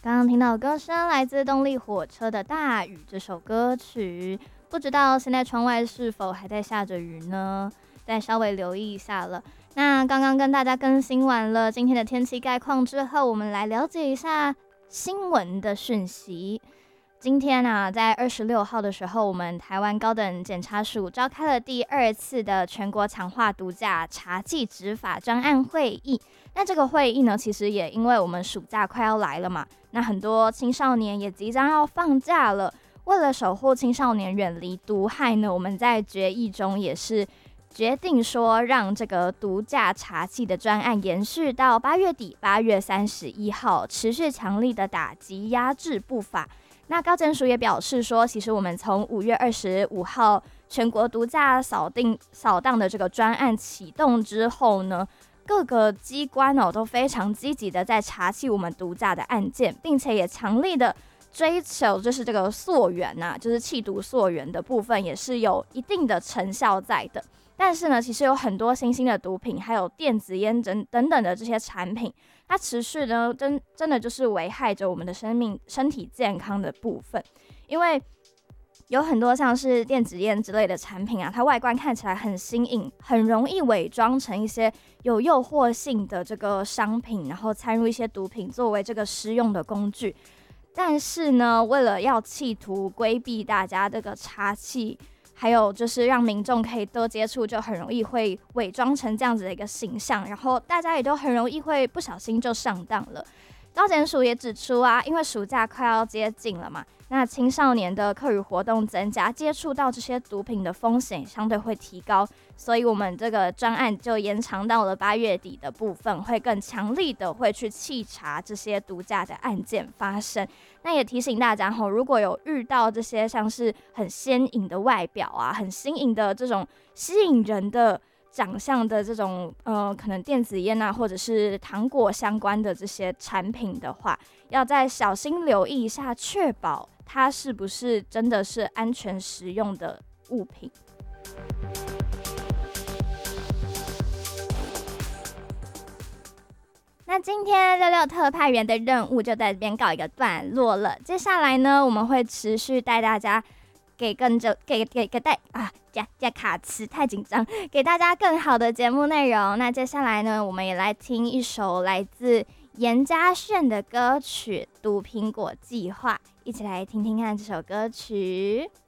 刚刚听到的歌声来自动力火车的《大雨》这首歌曲，不知道现在窗外是否还在下着雨呢？再稍微留意一下了。那刚刚跟大家更新完了今天的天气概况之后，我们来了解一下新闻的讯息。今天啊，在26号的时候，我们台湾高等检察署召开了第2次的全国强化毒驾查缉执法专案会议。那这个会议呢，其实也因为我们暑假快要来了嘛，那很多青少年也即将要放假了。为了守护青少年远离毒害呢，我们在决议中也是决定说，让这个毒驾查缉的专案延续到8月底8月31号，持续强力的打击压制不法。那高检署也表示说，其实我们从5月25号全国毒驾扫荡的这个专案启动之后呢，各个机关都非常积极的在查缉我们毒驾的案件，并且也强力的追求就是这个溯源就是缉毒溯源的部分也是有一定的成效在的。但是呢，其实有很多新兴的毒品，还有电子烟等等的这些产品，它持续呢真的就是危害着我们的身体健康的部分。因为有很多像是电子烟之类的产品啊，它外观看起来很新颖，很容易伪装成一些有诱惑性的这个商品，然后掺入一些毒品作为这个施用的工具。但是呢，为了要企图规避大家这个查缉，还有就是让民众可以多接触，就很容易会伪装成这样子的一个形象，然后大家也都很容易会不小心就上当了。高检署也指出啊，因为暑假快要接近了嘛，那青少年的课余活动增加，接触到这些毒品的风险相对会提高，所以我们这个专案就延长到了8月底的部分，会更强力的会去稽查这些毒驾的案件发生。那也提醒大家如果有遇到这些像是很鲜颖的外表啊，很新颖的这种吸引人的长相的这种可能电子烟啊，或者是糖果相关的这些产品的话，要再小心留意一下，确保它是不是真的是安全食用的物品。那今天66特派员的任务就在这边告一个段落了。接下来呢，我们会持续带大家加卡词太紧张，给大家更好的节目内容。那接下来呢，我们也来听一首来自严家炫的歌曲《毒苹果计划》，一起来听听看这首歌曲。